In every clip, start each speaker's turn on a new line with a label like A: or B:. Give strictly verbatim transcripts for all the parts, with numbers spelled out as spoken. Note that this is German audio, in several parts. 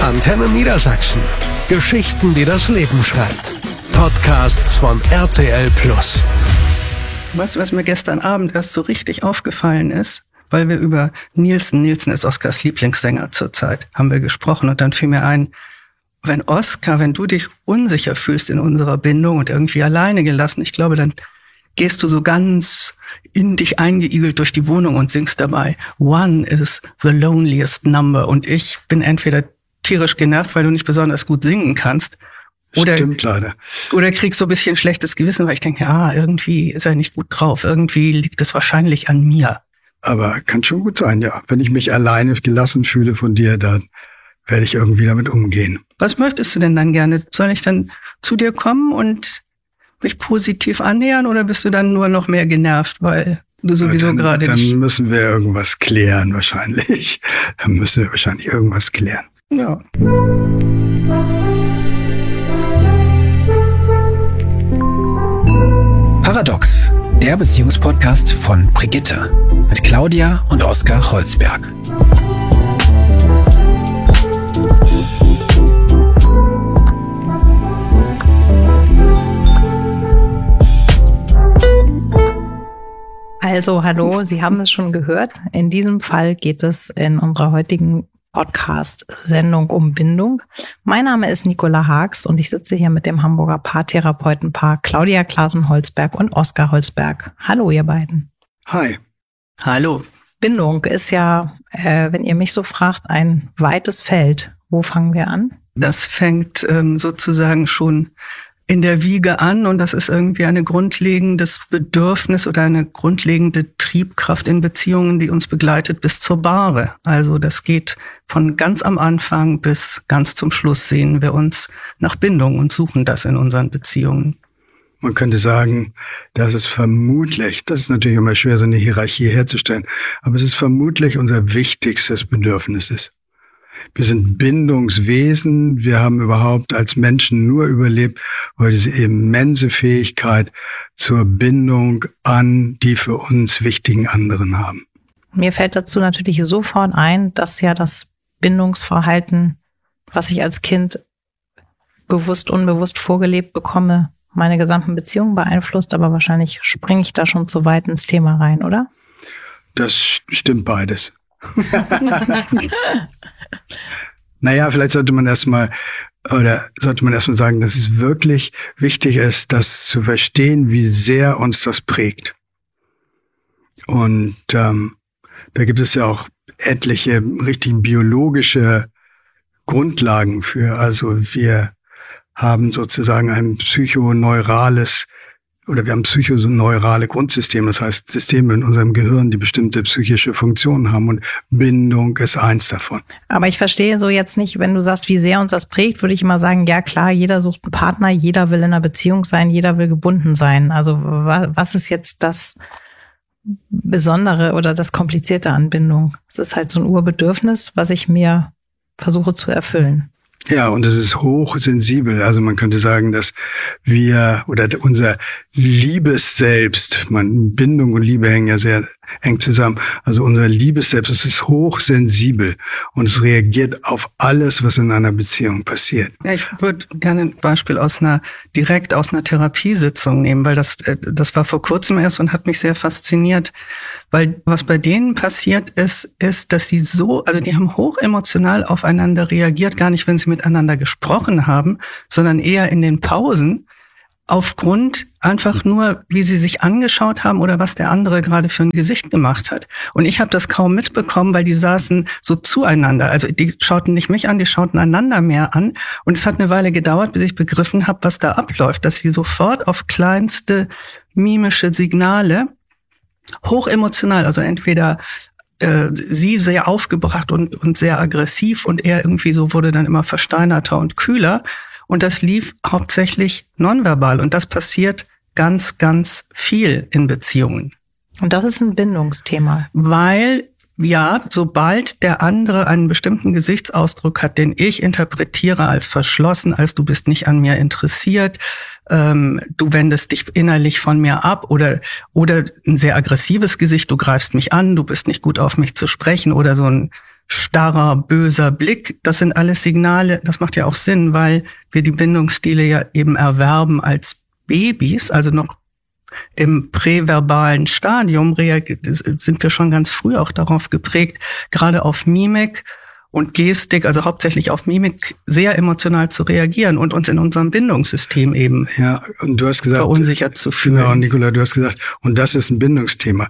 A: Antenne Niedersachsen. Geschichten, die das Leben schreibt. Podcasts von R T L Plus.
B: Weißt du, was mir gestern Abend erst so richtig aufgefallen ist? Weil wir über Nielsen, Nielsen ist Oskars Lieblingssänger zurzeit, haben wir gesprochen. Und dann fiel mir ein, wenn Oskar, wenn du dich unsicher fühlst in unserer Bindung und irgendwie alleine gelassen, ich glaube, dann gehst du so ganz in dich eingeigelt durch die Wohnung und singst dabei, One is the loneliest number. Und ich bin entweder tierisch genervt, weil du nicht besonders gut singen kannst. Oder,
C: Stimmt leider.
B: Oder kriegst so ein bisschen schlechtes Gewissen, weil ich denke, ah, irgendwie ist er nicht gut drauf. Irgendwie liegt es wahrscheinlich an mir.
C: Aber kann schon gut sein, ja. Wenn ich mich alleine gelassen fühle von dir, dann werde ich irgendwie damit umgehen.
B: Was möchtest du denn dann gerne? Soll ich dann zu dir kommen und mich positiv annähern oder bist du dann nur noch mehr genervt, weil du sowieso
C: dann,
B: gerade
C: dann
B: nicht...
C: Dann müssen wir irgendwas klären wahrscheinlich. Dann müssen wir wahrscheinlich irgendwas klären.
B: Ja.
D: Paradox, der Beziehungspodcast von Brigitte mit Claudia und Oskar Holzberg.
E: Also, hallo, Sie haben es schon gehört. In diesem Fall geht es in unserer heutigen Podcast-Sendung um Bindung. Mein Name ist Nicola Haags und ich sitze hier mit dem Hamburger Paartherapeutenpaar Claudia Klaasen-Holzberg und Oskar Holzberg. Hallo, ihr beiden.
C: Hi.
B: Hallo.
E: Bindung ist ja, äh, wenn ihr mich so fragt, ein weites Feld. Wo fangen wir an?
B: Das fängt ähm, sozusagen schon in der Wiege an und das ist irgendwie ein grundlegendes Bedürfnis oder eine grundlegende Triebkraft in Beziehungen, die uns begleitet bis zur Bahre. Also das geht von ganz am Anfang bis ganz zum Schluss sehen wir uns nach Bindung und suchen das in unseren Beziehungen.
C: Man könnte sagen, dass es vermutlich, das ist natürlich immer schwer, so eine Hierarchie herzustellen, aber es ist vermutlich unser wichtigstes Bedürfnis ist. Wir sind Bindungswesen. Wir haben überhaupt als Menschen nur überlebt, weil diese immense Fähigkeit zur Bindung an die für uns wichtigen anderen haben.
E: Mir fällt dazu natürlich sofort ein, dass ja das Bindungsverhalten, was ich als Kind bewusst, unbewusst vorgelebt bekomme, meine gesamten Beziehungen beeinflusst. Aber wahrscheinlich springe ich da schon zu weit ins Thema rein, oder?
C: Das stimmt beides. Naja, vielleicht sollte man erstmal oder sollte man erstmal sagen, dass es wirklich wichtig ist, das zu verstehen, wie sehr uns das prägt. Und ähm, da gibt es ja auch etliche richtig biologische Grundlagen für. Also wir haben sozusagen ein psychoneurales oder wir haben psychoneurale Grundsysteme, das heißt Systeme in unserem Gehirn, die bestimmte psychische Funktionen haben und Bindung ist eins davon.
E: Aber ich verstehe so jetzt nicht, wenn du sagst, wie sehr uns das prägt, würde ich immer sagen, ja klar, jeder sucht einen Partner, jeder will in einer Beziehung sein, jeder will gebunden sein. Also was ist jetzt das Besondere oder das Komplizierte an Bindung? Es ist halt so ein Urbedürfnis, was ich mir versuche zu erfüllen.
C: Ja, und es ist hochsensibel. Also man könnte sagen, dass wir oder unser Liebesselbst, man, Bindung und Liebe hängen ja sehr eng zusammen. Also unser Liebesselbst, es ist hochsensibel und es reagiert auf alles, was in einer Beziehung passiert.
B: Ja, ich würde gerne ein Beispiel aus einer, direkt aus einer Therapiesitzung nehmen, weil das, das war vor kurzem erst und hat mich sehr fasziniert. Weil was bei denen passiert ist, ist, dass sie so, also die haben hochemotional aufeinander reagiert, gar nicht, wenn sie miteinander gesprochen haben, sondern eher in den Pausen, aufgrund einfach nur, wie sie sich angeschaut haben oder was der andere gerade für ein Gesicht gemacht hat. Und ich habe das kaum mitbekommen, weil die saßen so zueinander. Also die schauten nicht mich an, die schauten einander mehr an. Und es hat eine Weile gedauert, bis ich begriffen habe, was da abläuft, dass sie sofort auf kleinste mimische Signale hochemotional, also entweder äh, sie sehr aufgebracht und, und sehr aggressiv und er irgendwie so wurde dann immer versteinerter und kühler. Und das lief hauptsächlich nonverbal. Und das passiert ganz, ganz viel in Beziehungen.
E: Und das ist ein Bindungsthema.
B: Weil, ja, sobald der andere einen bestimmten Gesichtsausdruck hat, den ich interpretiere als verschlossen, als du bist nicht an mir interessiert, ähm, du wendest dich innerlich von mir ab oder oder ein sehr aggressives Gesicht, du greifst mich an, du bist nicht gut auf mich zu sprechen oder so ein starrer, böser Blick. Das sind alles Signale, das macht ja auch Sinn, weil wir die Bindungsstile ja eben erwerben als Babys, also noch im präverbalen Stadium sind wir schon ganz früh auch darauf geprägt, gerade auf Mimik und Gestik, also hauptsächlich auf Mimik, sehr emotional zu reagieren und uns in unserem Bindungssystem eben
C: ja, und du hast gesagt,
B: verunsichert zu fühlen.
C: Genau, Nicola, du hast gesagt, und das ist ein Bindungsthema.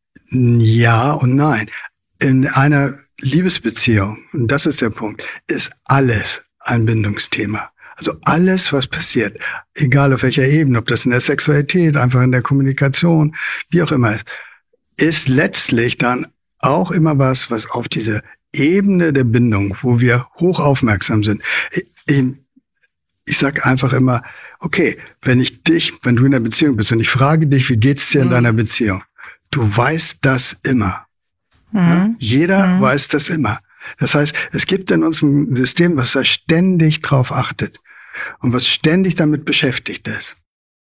C: Ja und nein. In einer Liebesbeziehung, und das ist der Punkt, ist alles ein Bindungsthema. Also alles, was passiert, egal auf welcher Ebene, ob das in der Sexualität, einfach in der Kommunikation, wie auch immer ist, ist letztlich dann auch immer was, was auf diese Ebene der Bindung, wo wir hoch aufmerksam sind. Ich, ich sag einfach immer, okay, wenn ich dich, wenn du in einer Beziehung bist und ich frage dich, wie geht's dir in mhm. deiner Beziehung? Du weißt das immer. Mhm. Ja? Jeder mhm. weiß das immer. Das heißt, es gibt in uns ein System, was da ständig drauf achtet und was ständig damit beschäftigt ist.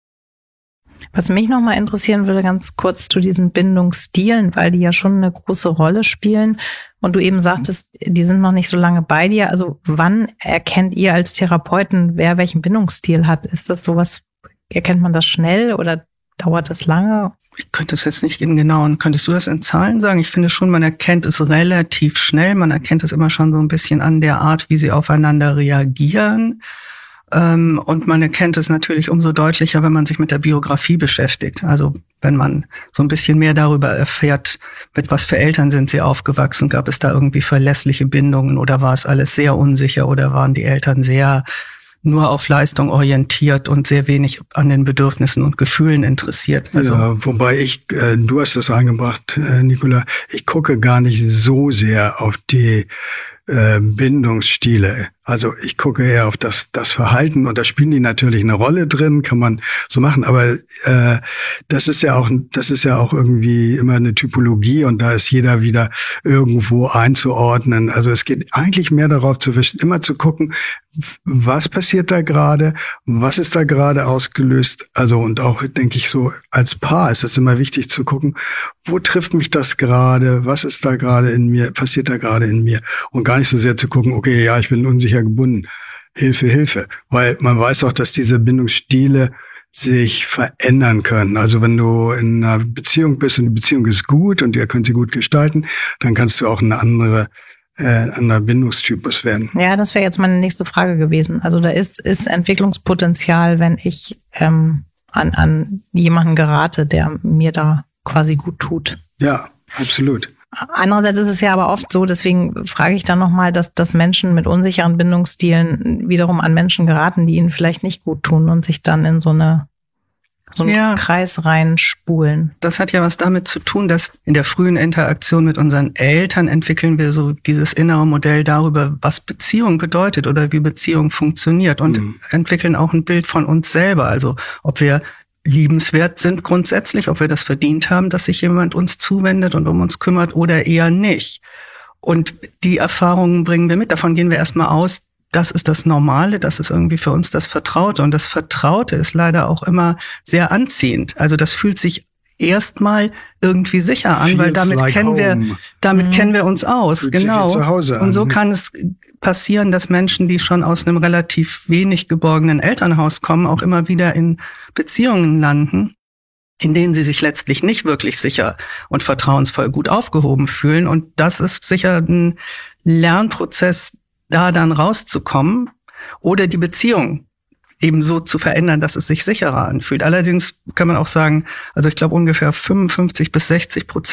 E: Was mich nochmal interessieren würde, ganz kurz zu diesen Bindungsstilen, weil die ja schon eine große Rolle spielen. Und du eben sagtest, die sind noch nicht so lange bei dir. Also wann erkennt ihr als Therapeuten, wer welchen Bindungsstil hat? Ist das sowas, erkennt man das schnell oder dauert das lange?
B: Ich könnte es jetzt nicht in genauen, könntest du das in Zahlen sagen? Ich finde schon, man erkennt es relativ schnell. Man erkennt es immer schon so ein bisschen an der Art, wie sie aufeinander reagieren. Und man erkennt es natürlich umso deutlicher, wenn man sich mit der Biografie beschäftigt. Also wenn man so ein bisschen mehr darüber erfährt, mit was für Eltern sind sie aufgewachsen, gab es da irgendwie verlässliche Bindungen oder war es alles sehr unsicher oder waren die Eltern sehr nur auf Leistung orientiert und sehr wenig an den Bedürfnissen und Gefühlen interessiert.
C: Also ja, wobei ich, äh, du hast das eingebracht, äh, Nicola, ich gucke gar nicht so sehr auf die äh, Bindungsstile. Also ich gucke eher auf das das Verhalten und da spielen die natürlich eine Rolle drin, kann man so machen. Aber äh, das ist ja auch das ist ja auch irgendwie immer eine Typologie und da ist jeder wieder irgendwo einzuordnen. Also es geht eigentlich mehr darauf, zu immer zu gucken, was passiert da gerade, was ist da gerade ausgelöst. Also und auch denke ich so als Paar ist es immer wichtig zu gucken, wo trifft mich das gerade, was ist da gerade in mir, passiert da gerade in mir und gar nicht so sehr zu gucken, okay, ja, ich bin unsicher gebunden. Hilfe, Hilfe. Weil man weiß auch, dass diese Bindungsstile sich verändern können. Also wenn du in einer Beziehung bist und die Beziehung ist gut und ihr könnt sie gut gestalten, dann kannst du auch eine andere, äh, ein anderer Bindungstypus werden.
E: Ja, das wäre jetzt meine nächste Frage gewesen. Also da ist, ist Entwicklungspotenzial, wenn ich ähm, an, an jemanden gerate, der mir da quasi gut tut.
C: Ja, absolut.
E: Andererseits ist es ja aber oft so, deswegen frage ich dann nochmal, dass, dass Menschen mit unsicheren Bindungsstilen wiederum an Menschen geraten, die ihnen vielleicht nicht gut tun und sich dann in so eine so einen ja. Kreis reinspulen.
B: Das hat ja was damit zu tun, dass in der frühen Interaktion mit unseren Eltern entwickeln wir so dieses innere Modell darüber, was Beziehung bedeutet oder wie Beziehung funktioniert und mhm. entwickeln auch ein Bild von uns selber. Also ob wir liebenswert sind grundsätzlich, ob wir das verdient haben, dass sich jemand uns zuwendet und um uns kümmert oder eher nicht. Und die Erfahrungen bringen wir mit. Davon gehen wir erstmal aus, das ist das Normale, das ist irgendwie für uns das Vertraute. Und das Vertraute ist leider auch immer sehr anziehend. Also das fühlt sich erstmal irgendwie sicher an, Feels weil damit like kennen home. wir, damit mhm. kennen wir uns aus. Fühlt genau.
C: Zu Hause
B: und so
C: an.
B: kann es passieren, dass Menschen, die schon aus einem relativ wenig geborgenen Elternhaus kommen, auch immer wieder in Beziehungen landen, in denen sie sich letztlich nicht wirklich sicher und vertrauensvoll gut aufgehoben fühlen. Und das ist sicher ein Lernprozess, da dann rauszukommen oder die Beziehung eben so zu verändern, dass es sich sicherer anfühlt. Allerdings kann man auch sagen, also ich glaube ungefähr fünfundfünfzig bis sechzig Prozent